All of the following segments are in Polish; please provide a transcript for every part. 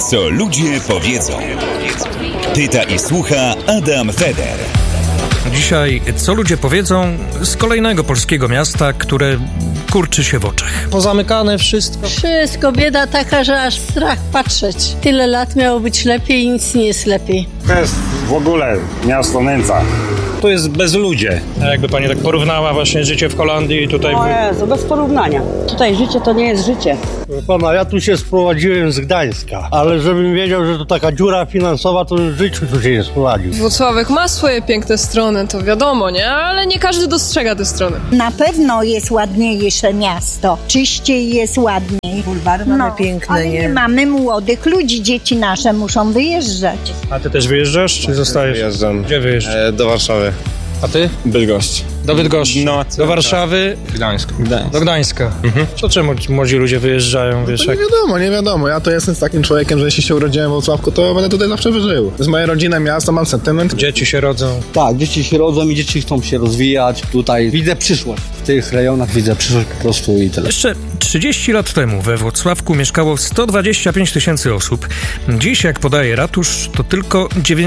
Co ludzie powiedzą. Pyta i słucha Adam Feder. Dzisiaj co ludzie powiedzą z kolejnego polskiego miasta, które kurczy się w oczach. Pozamykane wszystko. Wszystko, bieda taka, że aż strach patrzeć. Tyle lat miało być lepiej i nic nie jest lepiej. To jest w ogóle miasto nędza. To jest bezludzie. A jakby pani tak porównała właśnie życie w Holandii i tutaj... O Jezu, bez porównania. Tutaj życie to nie jest życie. Pana, ja tu się sprowadziłem z Gdańska, ale żebym wiedział, że to taka dziura finansowa, to w życiu tu się nie sprowadził. Włocławek ma swoje piękne strony, to wiadomo, nie? Ale nie każdy dostrzega te strony. Na pewno jest ładniejsze miasto. Czyściej jest ładniej. Bulwary mamy piękne, ale nie mamy młodych ludzi. Dzieci nasze muszą wyjeżdżać. A ty też wyjeżdżasz, czy zostajesz? Wyjeżdżam. Gdzie wyjeżdżasz? Do Warszawy. A ty? Bydgoszcz. Do Bydgoszczy. No, do Warszawy. Gdańsk. Do Gdańska. To czemu młodzi ludzie wyjeżdżają, wiesz? To nie wiadomo. Ja to jestem z takim człowiekiem, że jeśli się urodziłem w Włocławku, to będę tutaj zawsze żył. To jest moja rodzina, miasto, mam sentyment. Dzieci się rodzą. Tak, dzieci się rodzą i dzieci chcą się rozwijać. Tutaj widzę przyszłość. W tych rejonach widzę przyszłość po prostu i tyle. Jeszcze 30 lat temu we Włocławku mieszkało 125 000 osób. Dziś, jak podaje ratusz, to tylko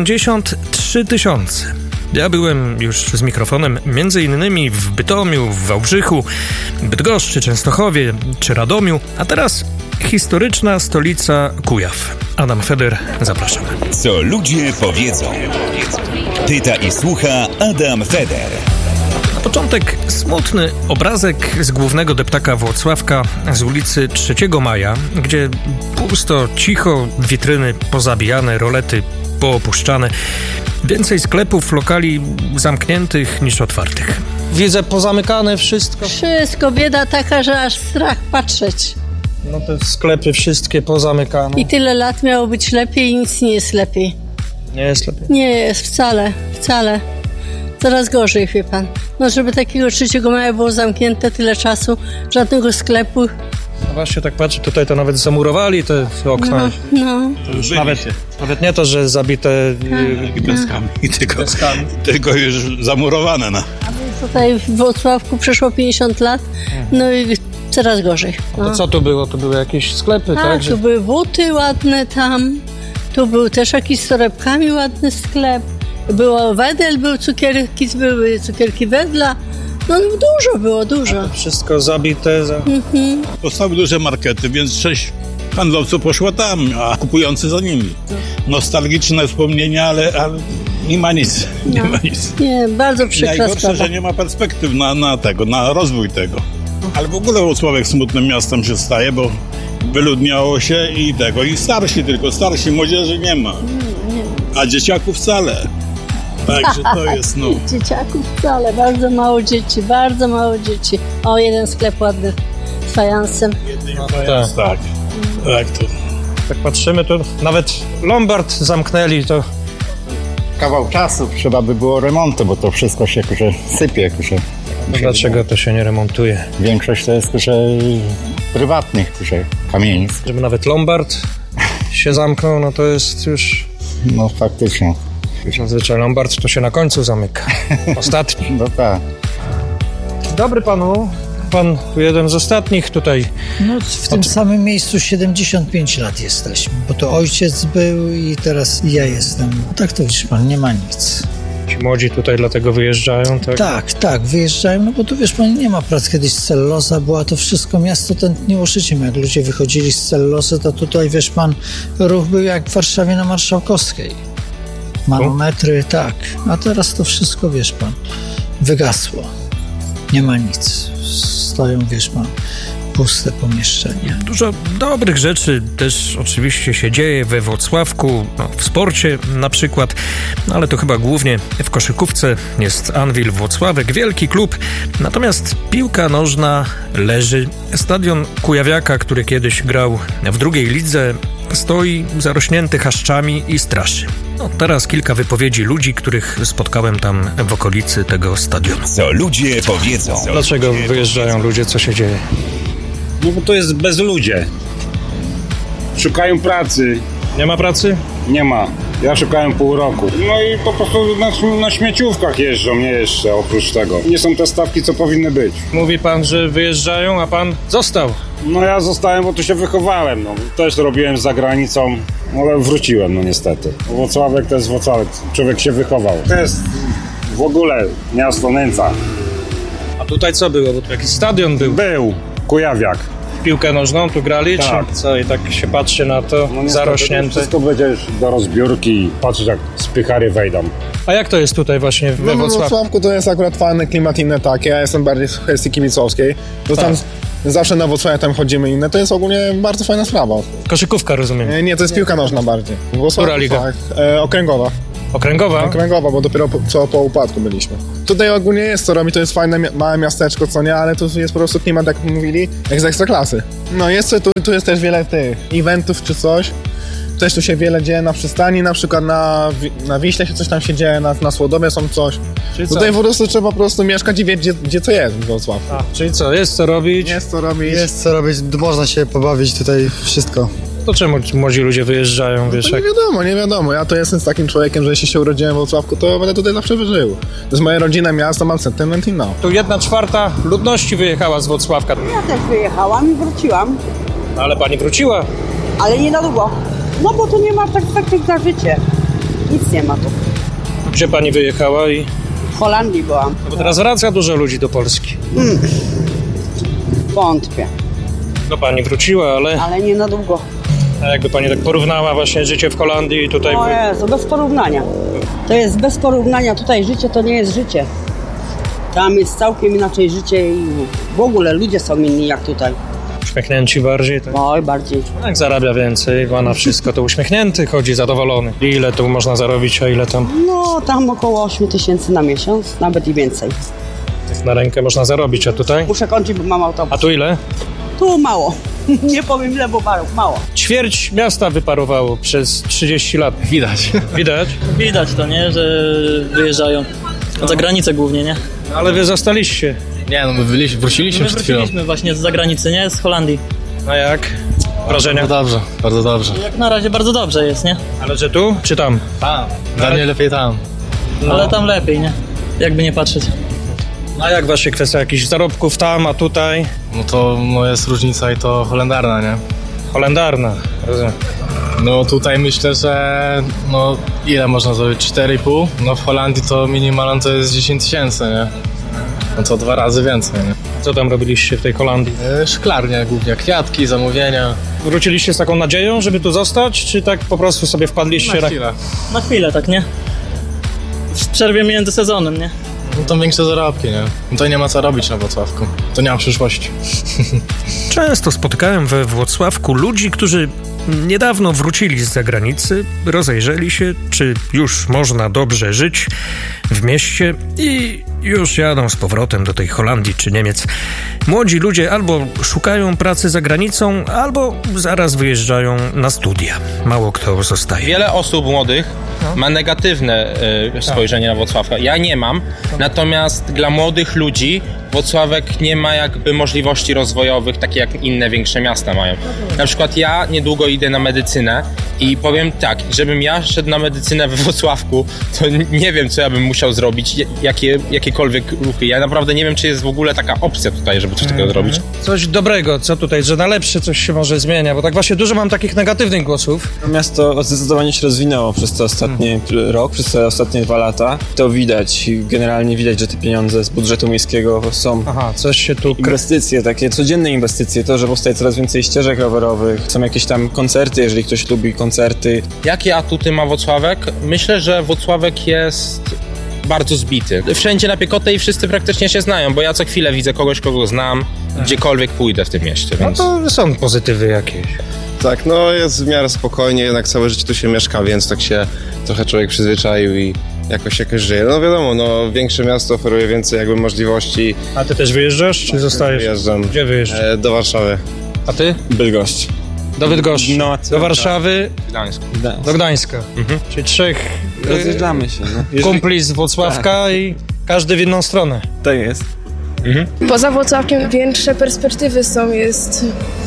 93 000. Ja byłem już z mikrofonem między innymi w Bytomiu, w Wałbrzychu, Bydgoszczy, Częstochowie czy Radomiu, a teraz historyczna stolica Kujaw. Adam Feder, zapraszamy. Co ludzie powiedzą. Pyta i słucha Adam Feder. Na początek smutny obrazek z głównego deptaka Włocławka z ulicy 3 Maja, gdzie pusto, cicho, witryny pozabijane, rolety poopuszczane. Więcej sklepów, lokali zamkniętych niż otwartych. Widzę pozamykane wszystko. Wszystko, bieda taka, że aż strach patrzeć. No te sklepy wszystkie pozamykane. I tyle lat miało być lepiej i nic nie jest lepiej. Nie jest lepiej? Nie jest, wcale. Coraz gorzej, wie pan. No, żeby takiego 3 Maja było zamknięte tyle czasu, żadnego sklepu. No właśnie tak patrzę, tutaj to nawet zamurowali te okna. No. To już nawet nie to, że zabite deskami, tylko już zamurowane. No. A tutaj w Włocławku przeszło 50 lat, no i coraz gorzej. No. To co tu było? To były jakieś sklepy, tak? Tu były buty ładne tam, tu był też jakiś z torebkami ładny sklep. Było Wedel, były cukierki Wedla. No dużo. A to wszystko zabite. Powstały duże markety, więc 6 handlowców poszło tam, a kupujący za nimi. Nostalgiczne wspomnienia, ale nie ma nic. Nie, bardzo przykra Najgorsze, sprawa. że nie ma perspektyw na rozwój tego. Ale w ogóle Włocławek smutnym miastem się staje, bo wyludniało się i starsi, młodzieży nie ma. A dzieciaków wcale. Także to jest, Dzieciaków wcale, bardzo mało dzieci. O, jeden sklep ładny z fajansem. Tak. Tak patrzymy, to nawet Lombard zamknęli, to... Kawał czasu trzeba by było remontu, bo to wszystko się sypie. Dlaczego to się nie remontuje? Większość to jest prywatnych kamienic. Żeby nawet Lombard się zamknął, no to jest już... No faktycznie. Zazwyczaj Lombard to się na końcu zamyka. Ostatni. No tak. Dobry panu. Pan jeden z ostatnich tutaj. No w tym samym miejscu 75 lat jesteśmy, bo to ojciec był i teraz ja jestem. Tak to wiesz pan, nie ma nic. Ci młodzi tutaj dlatego wyjeżdżają, tak? Tak, wyjeżdżają, no bo tu wiesz pan, nie ma prac. Kiedyś celluloza była, to wszystko miasto tętniło życiem. Jak ludzie wychodzili z cellulozy, to tutaj wiesz pan, ruch był jak w Warszawie na Marszałkowskiej. Manometry, tak. A teraz to wszystko, wiesz pan, wygasło. Nie ma nic. Stoją, wiesz pan, puste pomieszczenia. Dużo dobrych rzeczy też oczywiście się dzieje we Włocławku, w sporcie na przykład, ale to chyba głównie w koszykówce. Jest Anwil Włocławek, wielki klub, natomiast piłka nożna leży. Stadion Kujawiaka, który kiedyś grał w drugiej lidze, stoi zarośnięty chaszczami i straszy. Teraz kilka wypowiedzi ludzi, których spotkałem tam w okolicy tego stadionu. Co ludzie powiedzą. Dlaczego wyjeżdżają ludzie? Co się dzieje? No bo to jest bezludzie. Szukają pracy. Nie ma pracy? Nie ma. Ja szukałem pół roku. No i po prostu na śmieciówkach jeżdżą, nie jeszcze oprócz tego. Nie są te stawki, co powinny być. Mówi pan, że wyjeżdżają, a pan został. No ja zostałem, bo tu się wychowałem. No. Też robiłem za granicą, ale wróciłem, no niestety. Włocławek to jest Włocławek. Człowiek się wychował. To jest w ogóle miasto nędza. A tutaj co było? Bo tu jakiś stadion był. Był. Kujawiak. Piłkę nożną tu grali, tak. Czy co? I tak się patrzy na to, no zarośnięte. Wszystko będzie już do rozbiórki i patrzeć, jak spychary wejdą. A jak to jest tutaj właśnie we Wrocławiu? W Wrocławku to jest akurat fajny klimat inny takie. Ja jestem bardziej z kwestii kibicowskiej. To tam zawsze na Wrocławiu tam chodzimy inne. To jest ogólnie bardzo fajna sprawa. Koszykówka, rozumiem? Nie, to jest piłka nożna bardziej. Która liga? Tak, okręgowa. Okręgowa? Okręgowa, bo dopiero co po upadku byliśmy. Tutaj ogólnie jest co robi, to jest fajne małe miasteczko, co nie, ale tu jest po prostu klimat, jak mówili, jak z Ekstraklasy. No jest tu jest też wiele tych eventów czy coś. Też tu się wiele dzieje na przystani, na przykład na Wiśle się coś tam się dzieje, na Słodowie są coś. Czyli tutaj po prostu trzeba po prostu mieszkać i wiedzieć, gdzie co jest w Wrocławiu. Czyli co, jest co robić? Jest co robić. Jest co robić, można się pobawić tutaj wszystko. To czemu młodzi ludzie wyjeżdżają, wiesz? No nie wiadomo. Ja to jestem z takim człowiekiem, że jeśli się urodziłem w Wrocławku, to będę tutaj zawsze żył. To jest moje rodzinne miasto, mam sentyment i no. Tu 1/4 ludności wyjechała z Wrocławka. Ja też wyjechałam i wróciłam. Ale pani wróciła? Ale nie na długo. No bo tu nie ma perspektyw za życie. Nic nie ma tu. Gdzie pani wyjechała i... W Holandii byłam. No bo teraz wraca dużo ludzi do Polski. Wątpię. No pani wróciła, ale... Ale nie na długo. A jakby pani tak porównała właśnie życie w Holandii i tutaj... O Jezu, bez porównania. To jest bez porównania. Tutaj życie to nie jest życie. Tam jest całkiem inaczej życie i w ogóle ludzie są inni jak tutaj. Uśmiechnięci bardziej? Tak? Oj, bardziej. Jak zarabia więcej, ma na wszystko, to uśmiechnięty chodzi, zadowolony. Ile tu można zarobić, a ile tam? No, tam około 8 000 na miesiąc, nawet i więcej. Na rękę można zarobić, a tutaj? Muszę kończyć, bo mam autobus. A tu ile? Tu mało. Nie powiem ile, bo mało. Ćwierć miasta wyparowało przez 30 lat. Widać. Widać? Widać to, nie? Że wyjeżdżają. Za granicę głównie, nie? Ale wy zostaliście. Nie, no my wróciliśmy przed chwilą. Wróciliśmy właśnie z zagranicy, nie? Z Holandii. A jak? Wrażenia? Bardzo dobrze. Jak na razie bardzo dobrze jest, nie? Ale że tu, czy tam? Tam. Dla mnie lepiej tam. No. Ale tam lepiej, nie? Jakby nie patrzeć. A jak właśnie kwestia jakichś zarobków tam, a tutaj? No to jest różnica i to holendarna, nie? Holendarna, rozumiem. No tutaj myślę, że ile można zrobić? 4,5? No w Holandii to minimalnie to jest 10 000, nie? No to 2 razy więcej, nie? Co tam robiliście w tej Holandii? Szklarnia głównie, kwiatki, zamówienia. Wróciliście z taką nadzieją, żeby tu zostać, czy tak po prostu sobie wpadliście? Na chwilę. Na chwilę, tak, nie? W przerwie między sezonem, nie? No to większe zarobki, nie? No to nie ma co robić na Wrocławku. To nie ma przyszłości. Często spotykałem we Wrocławku ludzi, którzy niedawno wrócili z zagranicy, rozejrzeli się, czy już można dobrze żyć w mieście i już jadą z powrotem do tej Holandii czy Niemiec. Młodzi ludzie albo szukają pracy za granicą, albo zaraz wyjeżdżają na studia. Mało kto zostaje. Wiele osób młodych ma negatywne spojrzenie na Wrocławka. Ja nie mam, natomiast dla młodych ludzi Wrocławek nie ma jakby możliwości rozwojowych, takie jak inne większe miasta mają. Na przykład ja niedługo idę na medycynę i powiem tak, żebym ja szedł na medycynę we Wrocławku, to nie wiem, co ja bym musiał zrobić, jakiekolwiek ruchy. Ja naprawdę nie wiem, czy jest w ogóle taka opcja tutaj, żeby coś takiego zrobić. Coś dobrego, co tutaj, że na lepsze coś się może zmienia, bo tak właśnie dużo mam takich negatywnych głosów. Miasto zdecydowanie się rozwinęło przez te ostatni rok, przez te ostatnie 2 lata. To widać, generalnie widać, że te pieniądze z budżetu miejskiego są. Aha, coś się tu... Inwestycje, takie codzienne inwestycje, to, że powstaje coraz więcej ścieżek rowerowych, są jakieś tam koncerty, jeżeli ktoś lubi koncerty. Jakie atuty ma Wrocławek? Myślę, że Wrocławek jest bardzo zbity. Wszędzie na piechotę i wszyscy praktycznie się znają, bo ja co chwilę widzę kogoś, kogo znam, gdziekolwiek pójdę w tym mieście. Więc... No to są pozytywy jakieś. Tak, jest w miarę spokojnie, jednak całe życie tu się mieszka, więc tak się trochę człowiek przyzwyczaił i jakoś żyje. No wiadomo, większe miasto oferuje więcej jakby możliwości. A ty też wyjeżdżasz, czy zostajesz? Wyjeżdżam. Gdzie wyjeżdżasz? Do Warszawy. A ty? Bydgoszcz. Do Bydgoszczy. Do Warszawy. Gdańsk. Do Gdańska. Czyli 3 rozjeżdżamy się. Kumpli z Wrocławka i każdy w inną stronę. Tak jest. Poza Wrocławkiem większe perspektywy są,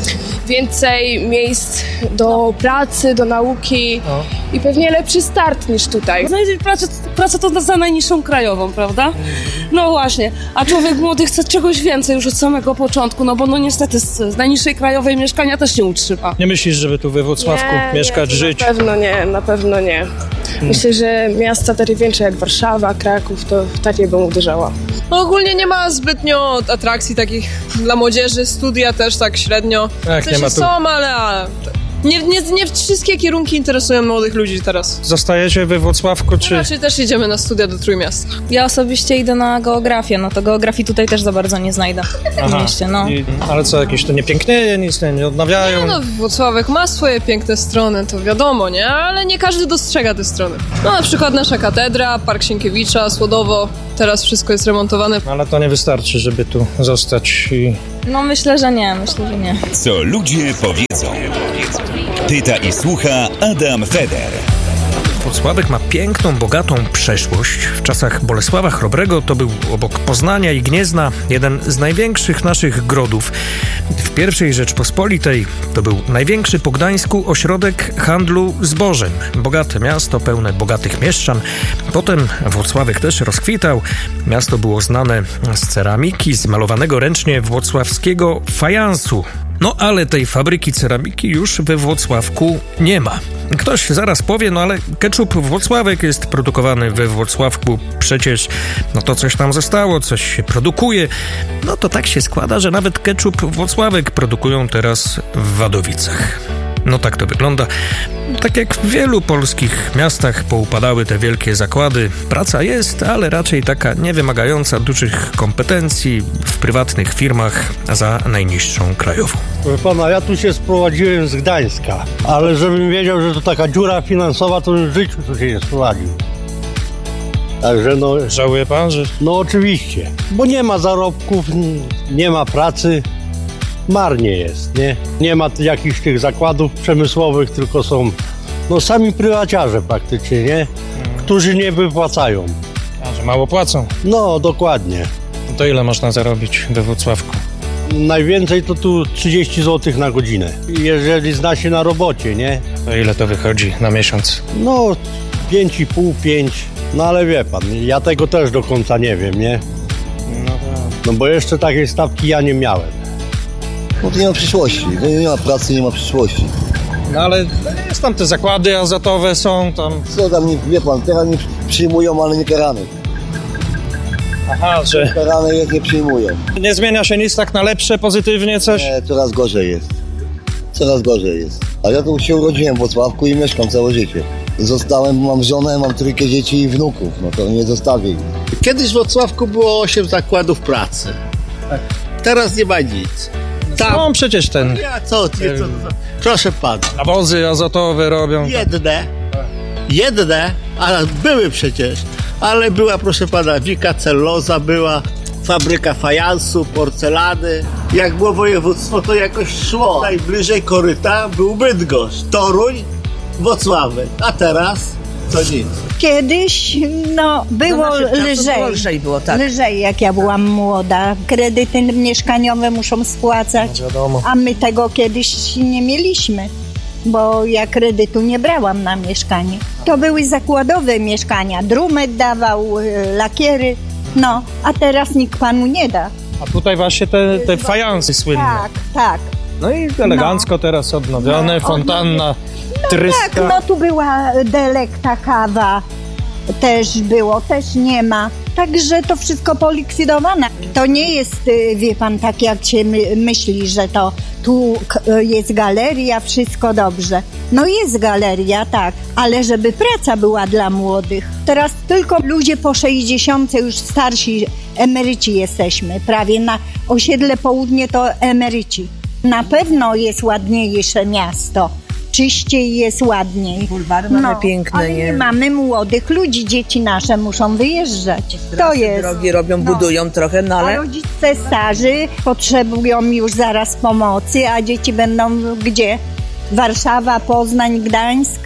więcej miejsc do pracy, do nauki i pewnie lepszy start niż tutaj. Znaleźć pracę to za najniższą krajową, prawda? No właśnie, a człowiek młody chce czegoś więcej już od samego początku, no bo no niestety z najniższej krajowej mieszkania też nie utrzyma. Nie myślisz, żeby tu we Włocławku mieszkać, żyć? Na pewno nie. Myślę, że miasta takie większe jak Warszawa, Kraków, to w takie bym uderzała. No ogólnie nie ma zbytnio atrakcji takich dla młodzieży, studia też tak średnio. Tak, nie ma tu... są, ale nie wszystkie kierunki interesują młodych ludzi teraz. Zostajecie we Włocławku, czy... Raczej też jedziemy na studia do Trójmiasta. Ja osobiście idę na geografię, no to geografii tutaj też za bardzo nie znajdę w mieście, no. Ale co, jakieś to nie pięknieje, nic nie odnawiają? Nie, no Włocławek ma swoje piękne strony, to wiadomo, nie? Ale nie każdy dostrzega te strony. No na przykład nasza katedra, Park Sienkiewicza, Słodowo, teraz wszystko jest remontowane. Ale to nie wystarczy, żeby tu zostać i... No myślę, że nie. Co ludzie powiedzą. Pyta i słucha Adam Feder. Włocławek ma piękną, bogatą przeszłość. W czasach Bolesława Chrobrego to był obok Poznania i Gniezna jeden z największych naszych grodów. W I Rzeczpospolitej to był największy po Gdańsku ośrodek handlu zbożem. Bogate miasto, pełne bogatych mieszczan. Potem Włocławek też rozkwitał. Miasto było znane z ceramiki, z malowanego ręcznie włocławskiego fajansu. No ale tej fabryki ceramiki już we Włocławku nie ma. Ktoś zaraz powie, no ale ketchup Włocławek jest produkowany we Włocławku. Przecież no to coś tam zostało, coś się produkuje. No to tak się składa, że nawet ketchup Włocławek produkują teraz w Wadowicach. No tak to wygląda. Tak jak w wielu polskich miastach poupadały te wielkie zakłady. Praca jest, ale raczej taka niewymagająca dużych kompetencji w prywatnych firmach za najniższą krajową. Proszę pana, ja tu się sprowadziłem z Gdańska, ale żebym wiedział, że to taka dziura finansowa, to w życiu tu się nie sprowadził. Także no... Żałuje pan, że... No oczywiście, bo nie ma zarobków, nie ma pracy. Marnie jest, nie? Nie ma jakichś tych zakładów przemysłowych, tylko są sami prywaciarze praktycznie, nie? Którzy nie wypłacają. A, że mało płacą? No, dokładnie. To ile można zarobić we Włocławku? Najwięcej to tu 30 zł na godzinę. Jeżeli zna się na robocie, nie? To ile to wychodzi na miesiąc? No, 5,5, 5. No ale wie pan, ja tego też do końca nie wiem, nie? No bo jeszcze takiej stawki ja nie miałem. No to nie ma przyszłości, nie ma pracy, nie ma przyszłości. No ale jest tam te zakłady azotowe są tam... Co tam, wie pan, teraz nie przyjmują, ale nie karanych. Aha, że... Karanych nie przyjmują. Nie zmienia się nic tak na lepsze, pozytywnie coś? Nie, coraz gorzej jest. Coraz gorzej jest. A ja tu się urodziłem w Włocławku i mieszkam całe życie. Zostałem, mam żonę, mam 3 dzieci i wnuków, no to nie zostawię ich. Kiedyś w Włocławku było 8 zakładów pracy. Teraz nie ma nic. Tam przecież ten... Co? Proszę pana. Nawozy azotowe robią. Jedne, a były przecież. Ale była, proszę pana, Wika Celloza, była fabryka fajansu, porcelany. Jak było województwo, to jakoś szło. Najbliżej koryta był Bydgoszcz, Toruń, Włocławek. A teraz to nic. Kiedyś, było lżej. Było, tak. Lżej, jak ja byłam młoda. Kredyty mieszkaniowe muszą spłacać, wiadomo. A my tego kiedyś nie mieliśmy, bo ja kredytu nie brałam na mieszkanie. To były zakładowe mieszkania. Drumet dawał, lakiery, a teraz nikt panu nie da. A tutaj właśnie te fajansy słynne. Tak. No i elegancko teraz odnowione, fontanna. Tak, tu była Delekta kawa, też nie ma. Także to wszystko polikwidowane. To nie jest, wie pan, tak jak się myśli, że to tu jest galeria, wszystko dobrze. No jest galeria, tak, ale żeby praca była dla młodych. Teraz tylko ludzie po 60, już starsi emeryci jesteśmy. Prawie na osiedle Południe to emeryci. Na pewno jest ładniejsze miasto. Czyściej jest, ładniej. Bulwary mamy piękne, ale nie mamy młodych ludzi, dzieci nasze muszą wyjeżdżać. To jest. Drogi robią, budują trochę, ale... A rodzice starzy potrzebują już zaraz pomocy, a dzieci będą gdzie? Warszawa, Poznań, Gdańsk.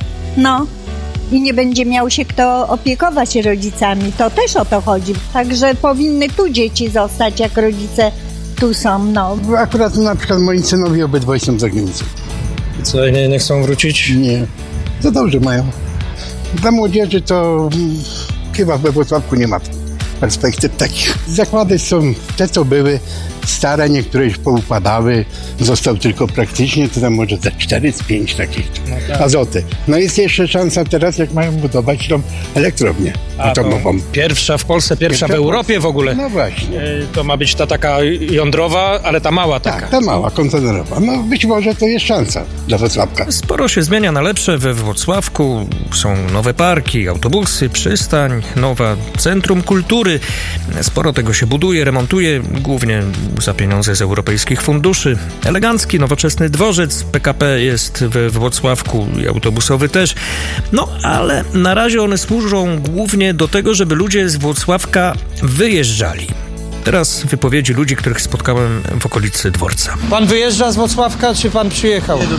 I nie będzie miał się kto opiekować rodzicami. To też o to chodzi. Także powinny tu dzieci zostać, jak rodzice tu są, no. Akurat na przykład moi synowie obydwaj są za granicą. Co, nie chcą wrócić? Nie. Za dobrze mają. Dla młodzieży to chyba we Włocławku nie ma perspektyw takich. Zakłady są te, co były stare, niektóre już poupadały. Został tylko praktycznie, to tam może za 4 z 5 takich azoty. No jest jeszcze szansa teraz, jak mają budować tą elektrownię atomową. Pierwsza w Polsce, pierwsza w Europie w ogóle. No właśnie. To ma być ta taka jądrowa, ale ta mała taka. Tak, ta mała, kontenerowa. No być może to jest szansa dla Wrocławka. Sporo się zmienia na lepsze we Włocławku. Są nowe parki, autobusy, przystań, nowe centrum kultury. Sporo tego się buduje, remontuje, głównie za pieniądze z europejskich funduszy. Elegancki, nowoczesny dworzec PKP jest we Włocławku i autobusowy też. No, ale na razie one służą głównie do tego, żeby ludzie z Włocławka wyjeżdżali. Teraz wypowiedzi ludzi, których spotkałem w okolicy dworca. Pan wyjeżdża z Włocławka, czy pan przyjechał?